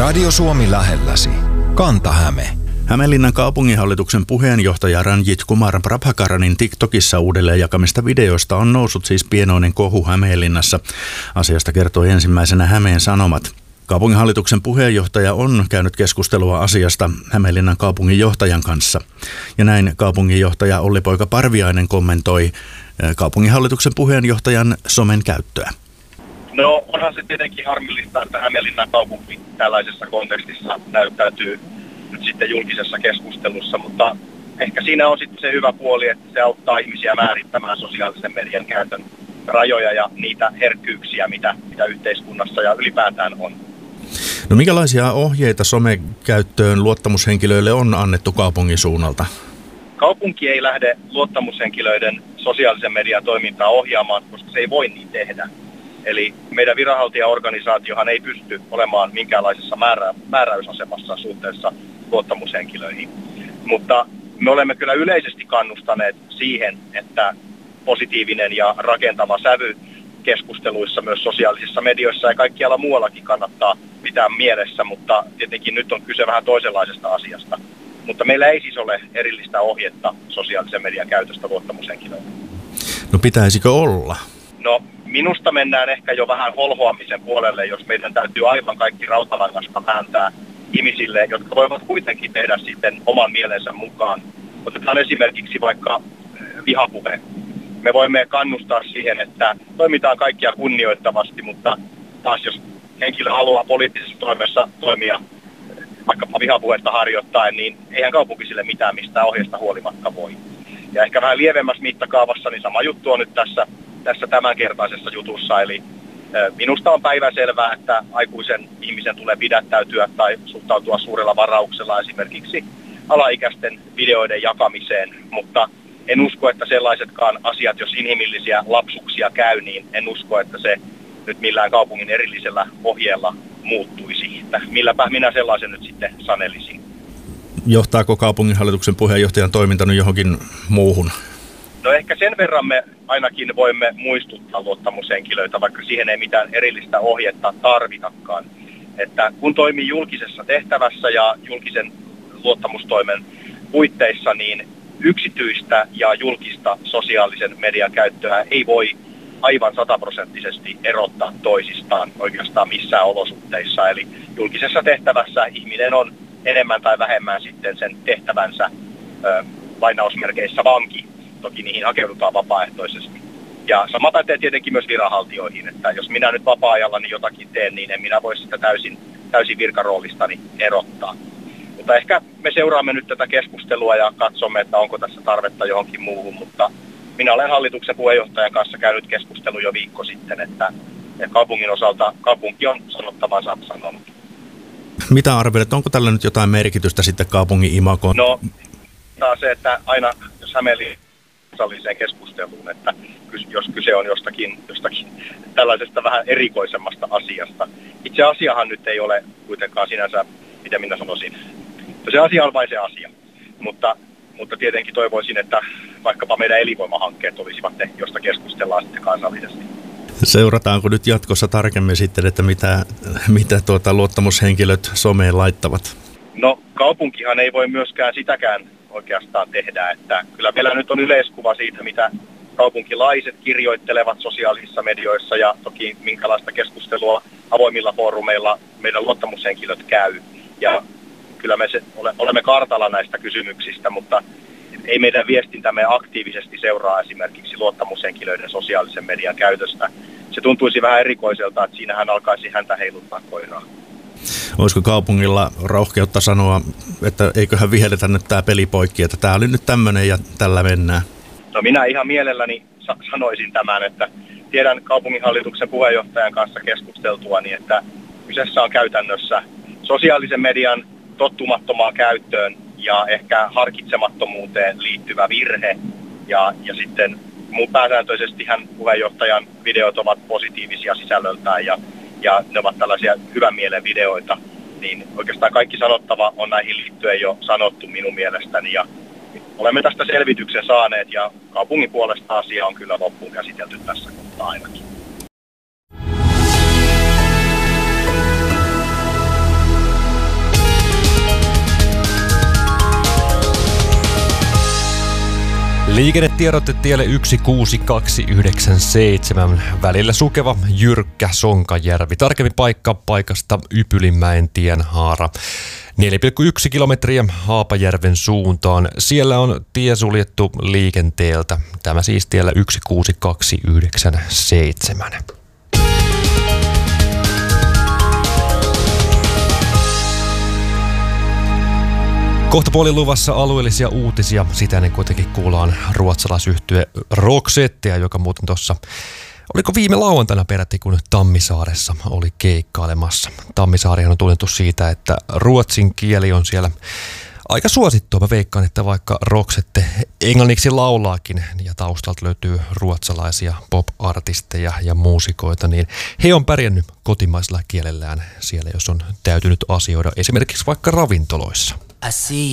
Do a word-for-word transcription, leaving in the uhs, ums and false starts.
Radio Suomi lähelläsi. Kanta-Häme. Hämeenlinnan kaupunginhallituksen puheenjohtaja Ranjit Kumar Prabhakaranin TikTokissa uudelleen jakamista videoista on noussut siis pienoinen kohu Hämeenlinnassa. Asiasta kertoi ensimmäisenä Hämeen Sanomat. Kaupunginhallituksen puheenjohtaja on käynyt keskustelua asiasta Hämeenlinnan kaupunginjohtajan kanssa. Ja näin kaupunginjohtaja Olli-Poika Parviainen kommentoi kaupunginhallituksen puheenjohtajan somen käyttöä. No onhan se tietenkin harmillista, että Hämeenlinnan kaupunki tällaisessa kontekstissa näyttäytyy nyt sitten julkisessa keskustelussa, mutta ehkä siinä on sitten se hyvä puoli, että se auttaa ihmisiä määrittämään sosiaalisen median käytön rajoja ja niitä herkkyyksiä, mitä, mitä yhteiskunnassa ja ylipäätään on. No minkälaisia ohjeita somekäyttöön luottamushenkilöille on annettu kaupungin suunnalta? Kaupunki ei lähde luottamushenkilöiden sosiaalisen median toimintaa ohjaamaan, koska se ei voi niin tehdä. Eli meidän viranhaltijaorganisaatiohan ei pysty olemaan minkäänlaisessa määrä, määräysasemassa suhteessa luottamushenkilöihin. Mutta me olemme kyllä yleisesti kannustaneet siihen, että positiivinen ja rakentava sävy keskusteluissa myös sosiaalisissa medioissa ja kaikkialla muuallakin kannattaa pitää mielessä, mutta tietenkin nyt on kyse vähän toisenlaisesta asiasta. Mutta meillä ei siis ole erillistä ohjetta sosiaalisen median käytöstä luottamushenkilöille. No pitäisikö olla? No minusta mennään ehkä jo vähän holhoamisen puolelle, jos meidän täytyy aivan kaikki rautalangasta vääntää ihmisille, jotka voivat kuitenkin tehdä sitten oman mielensä mukaan. Otetaan esimerkiksi vaikka vihapuhe. Me voimme kannustaa siihen, että toimitaan kaikkia kunnioittavasti, mutta taas jos henkilö haluaa poliittisessa toimessa toimia vaikkapa vihapuhetta harjoittaen, niin eihän kaupunki sille mitään mistään ohjeesta huolimatta voi. Ja ehkä vähän lievemmässä mittakaavassa, niin sama juttu on nyt tässä, tässä tämänkertaisessa jutussa. Eli minusta on päivänselvää, että aikuisen ihmisen tulee pidättäytyä tai suhtautua suurella varauksella esimerkiksi alaikäisten videoiden jakamiseen, mutta en usko, että sellaisetkaan asiat, jos inhimillisiä lapsuksia käy, niin en usko, että se nyt millään kaupungin erillisellä ohjeella muuttuisi. Että milläpä minä sellaisen nyt sitten sanelisin. Johtaako kaupunginhallituksen puheenjohtajan toiminta nyt johonkin muuhun? No ehkä sen verran me ainakin voimme muistuttaa luottamushenkilöitä, vaikka siihen ei mitään erillistä ohjetta tarvitakaan. Että kun toimii julkisessa tehtävässä ja julkisen luottamustoimen puitteissa, niin yksityistä ja julkista sosiaalisen median käyttöä ei voi aivan sataprosenttisesti erottaa toisistaan oikeastaan missään olosuhteissa. Eli julkisessa tehtävässä ihminen on enemmän tai vähemmän sitten sen tehtävänsä ö, lainausmerkeissä vanki. Toki niihin hakeudutaan vapaaehtoisesti. Ja sama pätee tietenkin myös viranhaltijoihin, että jos minä nyt vapaa-ajallani jotakin teen, niin en minä voi sitä täysin, täysin virkaroolistani erottaa. Mutta ehkä me seuraamme nyt tätä keskustelua ja katsomme, että onko tässä tarvetta johonkin muuhun, mutta minä olen hallituksen puheenjohtajan kanssa käynyt keskustelua jo viikko sitten, että kaupungin osalta kaupunki on sanottavansa sanonut. Mitä arvelet, onko tällä nyt jotain merkitystä sitten kaupungin imagoon? No, taas se, että aina jos Hämeenlinnan kansalliseen keskusteluun, että jos kyse on jostakin, jostakin tällaisesta vähän erikoisemmasta asiasta. Itse asiahan nyt ei ole kuitenkaan sinänsä, mitä minä sanoisin. Se asia on vain se asia, mutta, mutta tietenkin toivoisin, että vaikkapa meidän elinvoimahankkeet olisivat ne, josta keskustellaan sitten kansallisesti. Seurataanko nyt jatkossa tarkemmin sitten, että mitä, mitä tuota luottamushenkilöt someen laittavat? No kaupunkihan ei voi myöskään sitäkään oikeastaan tehdä, että kyllä meillä nyt on yleiskuva siitä, mitä kaupunkilaiset kirjoittelevat sosiaalisissa medioissa ja toki minkälaista keskustelua avoimilla foorumeilla meidän luottamushenkilöt käy. Ja kyllä me se, ole, olemme kartalla näistä kysymyksistä, mutta ei meidän viestintämme aktiivisesti seuraa esimerkiksi luottamushenkilöiden sosiaalisen median käytöstä. Se tuntuisi vähän erikoiselta, että siinähän alkaisi häntä heiluttaa koiraa. Olisiko kaupungilla rohkeutta sanoa, että eiköhän vihelletä nyt tämä peli poikki, että tämä oli nyt tämmöinen ja tällä mennään? No minä ihan mielelläni sa- sanoisin tämän, että tiedän kaupunginhallituksen puheenjohtajan kanssa keskusteltuani, että kyseessä on käytännössä sosiaalisen median tottumattomaan käyttöön ja ehkä harkitsemattomuuteen liittyvä virhe. Ja, ja sitten muun pääsääntöisesti hän puheenjohtajan videot ovat positiivisia sisällöltään ja, ja ne ovat tällaisia hyvän mielen videoita. Niin oikeastaan kaikki sanottava on näihin liittyen jo sanottu minun mielestäni. Ja olemme tästä selvityksen saaneet ja kaupungin puolesta asia on kyllä loppuun käsitelty tässä kohtaa ainakin. Liikennetiedotte tielle yksi kuusi kaksi yhdeksän seitsemän, välillä sukeva jyrkkä Sonkajärvi. Tarkemmin paikka paikasta Ypylinmäen tien haara. neljä pilkku yksi kilometriä Haapajärven suuntaan. Siellä on tie suljettu liikenteeltä. Tämä siis tiellä yksi kuusi kaksi yhdeksän seitsemän. Kohta puolin luvassa alueellisia uutisia. Sitä ennen kuitenkin kuullaan ruotsalaisyhtye Roxettea, joka muuten tuossa, oliko viime lauantaina peräti, kun Tammisaaressa oli keikkailemassa. Tammisaarihan on tunnettu siitä, että ruotsin kieli on siellä aika suosittua. Mä veikkaan, että vaikka Roxette englanniksi laulaakin ja taustalta löytyy ruotsalaisia pop-artisteja ja muusikoita, niin he on pärjännyt kotimaisella kielellään siellä, jos on täytynyt asioida esimerkiksi vaikka ravintoloissa. I see